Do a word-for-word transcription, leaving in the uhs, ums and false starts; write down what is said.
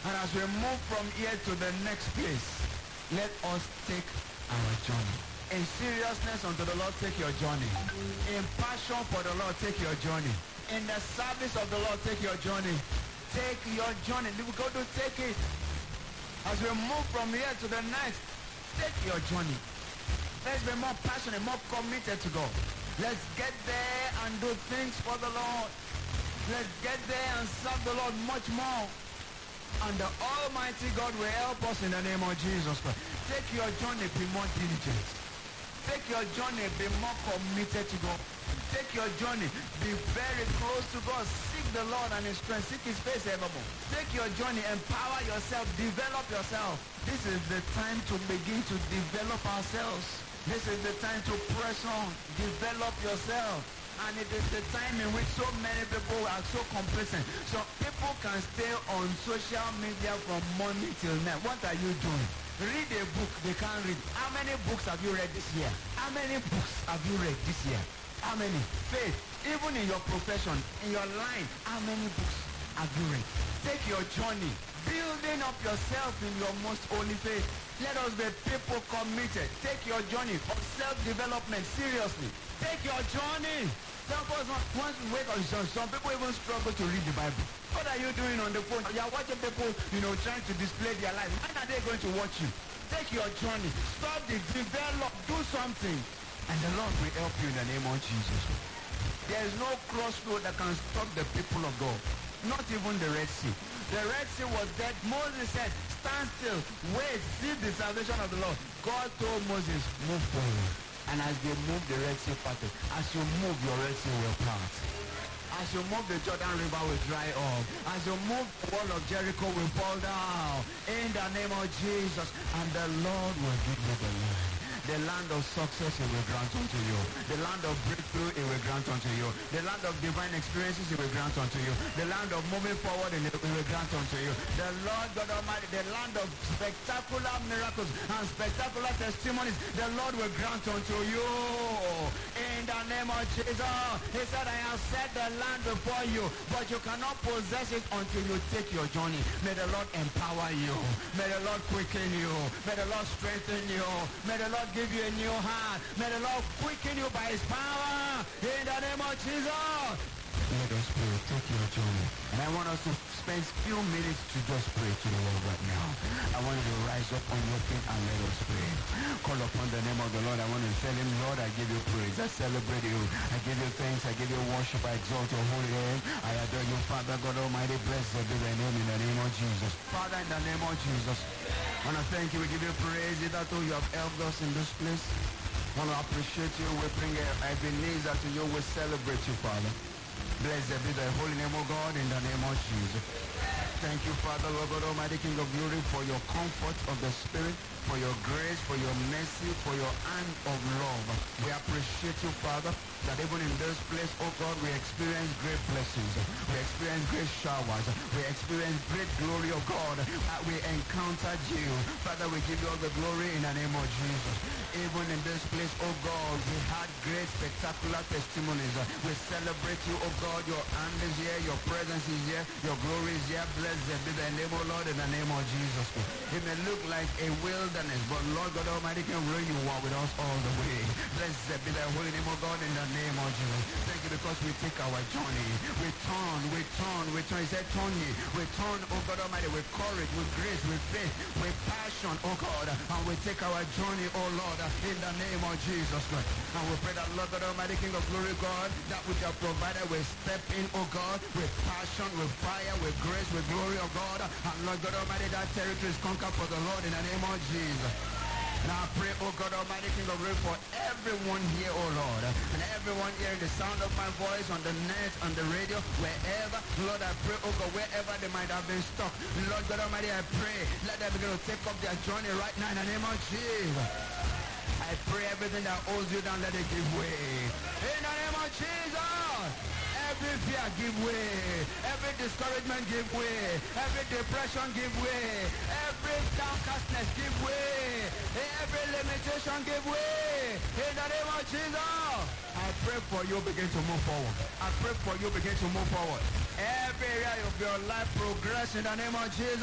And as we move from here to the next place, let us take our journey. In seriousness unto the Lord, take your journey. In passion for the Lord, take your journey. In the service of the Lord, take your journey. Take your journey. We're going to take it. As we move from here to the next, take your journey. Let's be more passionate, more committed to God. Let's get there and do things for the Lord. Let's get there and serve the Lord much more. And the Almighty God will help us in the name of Jesus Christ. Take your journey, be more diligent. Take your journey, be more committed to God. Take your journey, be very close to God. Seek the Lord and His strength. Seek His face evermore. Take your journey, empower yourself, develop yourself. This is the time to begin to develop ourselves. This is the time to press on, develop yourself. And it is the time in which so many people are so complacent. So people can stay on social media from morning till night. What are you doing? Read a book, they can't read. How many books have you read this year? How many books have you read this year? How many? Faith. Even in your profession, in your line, how many books have you read? Take your journey, building up yourself in your most holy faith. Let us be people committed. Take your journey of self-development seriously. Take your journey. Some of us once we wake up, some, some people even struggle to read the Bible. What are you doing on the phone? You are watching people, you know, trying to display their life. When are they going to watch you? Take your journey. Study, develop, do something. And the Lord will help you in the name of Jesus. There is no crossroad that can stop the people of God. Not even the Red Sea. The Red Sea was dead. Moses said, stand still, wait, see the salvation of the Lord. God told Moses, move forward. And as they moved, the Red Sea parted. As you move, your Red Sea will part. As you move, the Jordan River will dry up. As you move, the wall of Jericho will fall down. In the name of Jesus. And the Lord will give you the land. The land of success He will grant unto you. The land of breakthrough He will grant unto you. The land of divine experiences He will grant unto you. The land of moving forward He will grant unto you. The Lord God Almighty, the land of spectacular miracles and spectacular testimonies, the Lord will grant unto you. In the name of Jesus. He said, I have set the land before you, but you cannot possess it until you take your journey. May the Lord empower you. May the Lord quicken you. May the Lord strengthen you. May the Lord give you a new heart. May the Lord quicken you by His power. In the name of Jesus. Let us pray. Take your journey. And I want us to spend a few minutes to just pray to the Lord right now. I want you to rise up on your feet and let us pray. Call upon the name of the Lord. I want to tell Him, Lord, I give you praise. I celebrate you. I give you thanks. I give you worship. I exalt your holy name. I adore you, Father God Almighty. Blessed be thy name in the name of Jesus. Father, in the name of Jesus, I want to thank you. We give you praise. That you have helped us in this place. I want to appreciate you. We bring Ebenezer to you. We celebrate you, Father. Blessed be thy holy name, O God, in the name of Jesus. Thank you, Father, Lord God Almighty, King of glory, for your comfort of the Spirit, for your grace, for your mercy, for your hand of love. We appreciate you, Father, that even in this place, oh God, we experience great blessings. We experience great showers. We experience great glory of God. We encountered you. Father, we give you all the glory in the name of Jesus. Even in this place, oh God, we had great spectacular testimonies. We celebrate you, oh God. Your hand is here. Your presence is here. Your glory is here. Blessed be the name, oh Lord, in the name of Jesus. It may look like a wilderness, but Lord God Almighty, can really you walk with us all the way. Blessed be thy holy name, oh God, in the name of Jesus. Thank you because we take our journey. We turn, we turn, we turn. He said, turn ye. We turn, oh God Almighty, with courage, with grace, with faith, with passion, oh God. And we take our journey, oh Lord, in the name of Jesus Christ. And we pray that Lord God Almighty, King of glory, God, that which you have provided, we step in, oh God, with passion, with fire, with grace, with glory of God. And Lord God Almighty, that territory is conquered for the Lord in the name of Jesus. Now I pray, oh God Almighty, King of glory, for everyone here, oh Lord, and everyone hearing the sound of my voice on the net, on the radio, wherever, Lord, I pray, oh God, wherever they might have been stuck, Lord God Almighty, I pray, let them begin to take up their journey right now in the name of Jesus. I pray everything that holds you down, let it give way. In the name of Jesus. Every fear give way. Every discouragement give way. Every depression give way. Every downcastness give way. Every limitation give way. In the name of Jesus. I pray for you begin to move forward. I pray for you begin to move forward. Every area of your life progress in the name of Jesus.